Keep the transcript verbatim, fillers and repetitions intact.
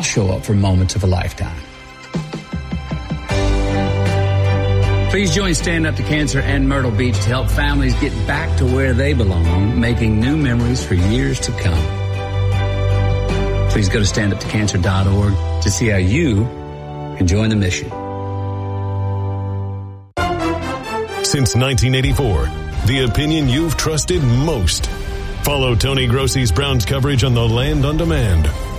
I'll show up for moments of a lifetime. Please join Stand Up to Cancer and Myrtle Beach to help families get back to where they belong, making new memories for years to come. Please go to stand up to cancer dot org to see how you can join the mission. Since nineteen eighty-four, the opinion you've trusted most. Follow Tony Grossi's Browns coverage on The Land on Demand